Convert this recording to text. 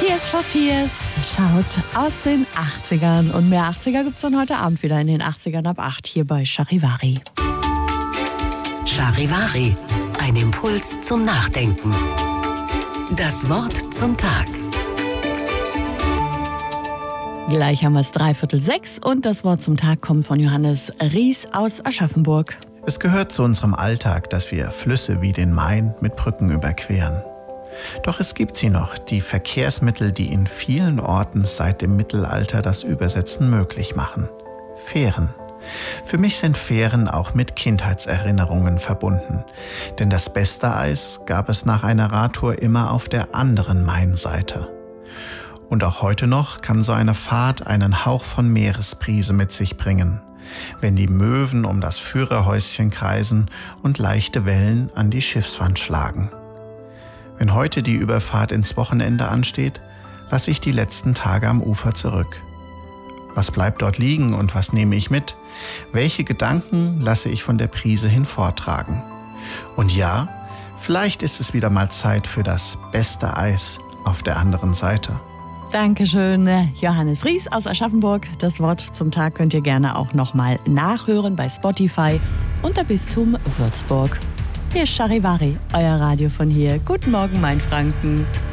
Tears for Fears schaut aus den 80ern. Und mehr 80er gibt's dann heute Abend wieder in den 80ern ab 8 hier bei Charivari. Charivari, ein Impuls zum Nachdenken. Das Wort zum Tag. Gleich haben wir es 5:45 und das Wort zum Tag kommt von Johannes Ries aus Aschaffenburg. Es gehört zu unserem Alltag, dass wir Flüsse wie den Main mit Brücken überqueren. Doch es gibt sie noch, die Verkehrsmittel, die in vielen Orten seit dem Mittelalter das Übersetzen möglich machen. Fähren. Für mich sind Fähren auch mit Kindheitserinnerungen verbunden. Denn das beste Eis gab es nach einer Radtour immer auf der anderen Mainseite. Und auch heute noch kann so eine Fahrt einen Hauch von Meeresbrise mit sich bringen, wenn die Möwen um das Führerhäuschen kreisen und leichte Wellen an die Schiffswand schlagen. Wenn heute die Überfahrt ins Wochenende ansteht, lasse ich die letzten Tage am Ufer zurück. Was bleibt dort liegen und was nehme ich mit? Welche Gedanken lasse ich von der Brise hinforttragen? Und ja, vielleicht ist es wieder mal Zeit für das beste Eis auf der anderen Seite. Dankeschön, Johannes Ries aus Aschaffenburg. Das Wort zum Tag könnt ihr gerne auch nochmal nachhören bei Spotify unter Bistum Würzburg. Hier ist Charivari, euer Radio von hier. Guten Morgen, mein Franken.